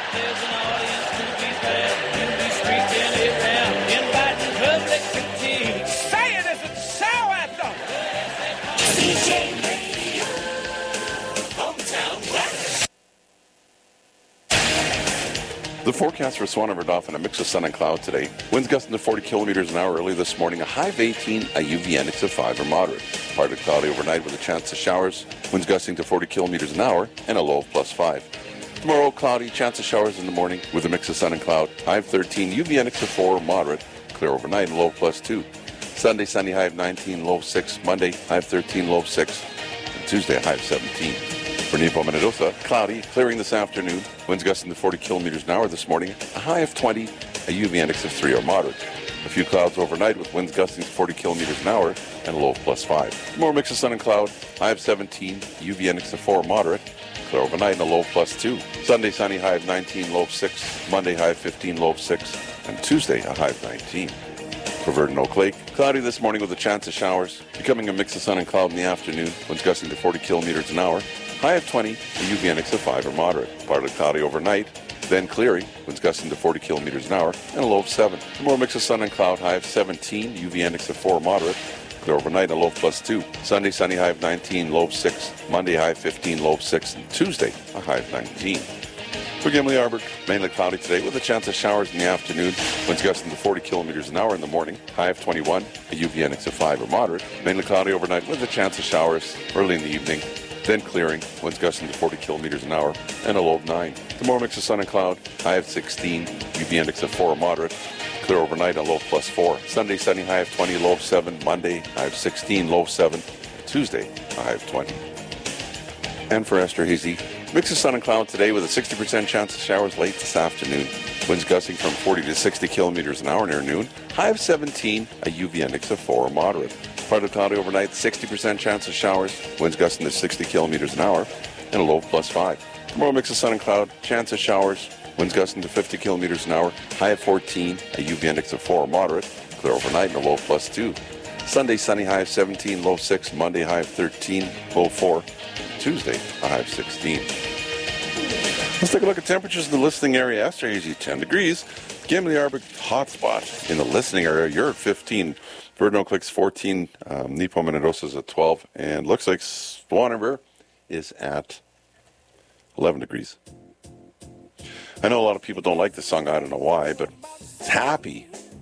There's an audience to be found. You'll be streaking it down, inviting public critique. Say it as it sound at them. CJ Radio, hometown rock. The forecast for Swan River Dauphin, a mix of sun and cloud today. Winds gusting to 40 kilometers an hour early this morning, a high of 18, a UV index of 5 or moderate. Partly cloudy overnight with a chance of showers. Winds gusting to 40 kilometers an hour and a low of plus 5. Tomorrow, cloudy, chance of showers in the morning with a mix of sun and cloud. High of 13, UV index of 4 or moderate. Clear overnight and low of plus 2. Sunday, sunny, high of 19, low of 6. Monday, high of 13, low of 6. And Tuesday, a high of 17. For Nepo Minnedosa, cloudy, clearing this afternoon. Winds gusting to 40 kilometers an hour this morning. A high of 20, a UV index of 3 or moderate. A few clouds overnight with winds gusting to 40 kilometers an hour and a low of plus 5. Tomorrow, mix of sun and cloud. High of 17, UV index of 4 or moderate. Clear overnight and a low of plus 2. Sunday, sunny, high of 19, low of 6. Monday, high of 15, low of 6. And Tuesday, a high of 19. For Verdun Oak Lake, cloudy this morning with a chance of showers. Becoming a mix of sun and cloud in the afternoon. Winds gusting to 40 kilometers an hour. High of 20, a UV index of 5 or moderate. Partly cloudy overnight, then clearing. Winds gusting to 40 kilometers an hour and a low of 7. Tomorrow, mix of sun and cloud. High of 17, UV index of 4 or moderate. Clear overnight, a low of plus 2. Sunday, sunny, high of 19, low of 6. Monday, high of 15, low of 6. And Tuesday, a high of 19. For Gimli Arbor, mainly cloudy today with a chance of showers in the afternoon. Winds gusting to 40 kilometers an hour in the morning. High of 21, a UV index of 5 or moderate. Mainly cloudy overnight with a chance of showers early in the evening. Then clearing, winds gusting to 40 kilometers an hour and a low of 9. Tomorrow, mix of sun and cloud. High of 16, UV index of 4 or moderate. Clear overnight, a low of plus 4. Sunday, sunny, high of 20, low of 7. Monday, high of 16, low of 7. Tuesday, a high of 20. And for Esterhazy, mix of sun and cloud today with a 60% chance of showers late this afternoon. Winds gusting from 40 to 60 kilometers an hour near noon. High of 17, a UV index of 4 or moderate. Partly cloudy overnight, 60% chance of showers. Winds gusting to 60 kilometers an hour and a low of plus 5. Tomorrow, mix of sun and cloud, chance of showers. Winds gusting to 50 kilometers an hour. High of 14, a UV index of 4 or moderate. Clear overnight and a low of plus 2. Sunday, sunny, high of 17, low of 6. Monday, high of 13, low of 4. Tuesday, a high of 16. Let's take a look at temperatures in the listening area. Esterhazy, 10 degrees. Gimli Arbor, hot spot. In the listening area, you're at 15. Verdun Oak Lake's 14. Nepo Minnedosa's at 12. And looks like Swan River is at 11 degrees. I know a lot of people don't like this song. I don't know why, but it's happy.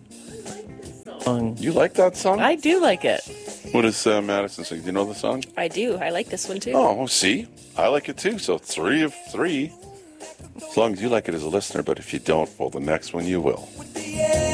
You like that song? I do like it. What does Madison sing? Do you know the song? I do. I like this one too. Oh, well, see? I like it too. So 3 of 3. As long as you like it as a listener, but if you don't, well, the next one you will.